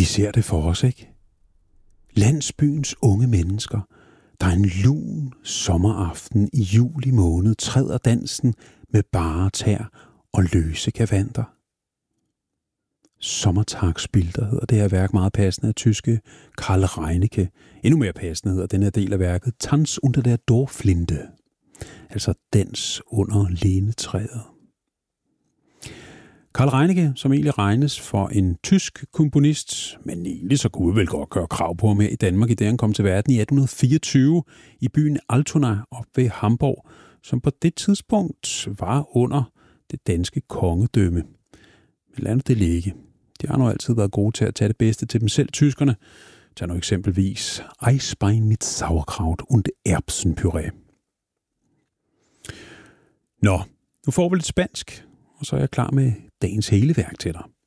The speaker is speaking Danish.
Vi ser det for os, ikke? Landsbyens unge mennesker, der en lun sommeraften i juli måned træder dansen med bare tær og løse kavanter. Sommertagsbilder hedder det her værk meget passende af tyske Karl Reinicke. Endnu mere passende hedder den her del af værket Tanz unter der Dorflinde, altså dans under lindetræet. Karl Reinicke, som egentlig regnes for en tysk komponist, men egentlig så kunne vi vel godt gøre krav på ham her i Danmark, i det han kom til verden i 1824 i byen Altona op ved Hamburg, som på det tidspunkt var under det danske kongedømme. Men lad det ligge. De har nu altid været gode til at tage det bedste til dem selv, tyskerne. Tag nu eksempelvis Eisbein mit Sauerkraut und Erbsenpüree. Nå, nu får vi lidt spansk, og så er jeg klar med dagens hele værk til dig.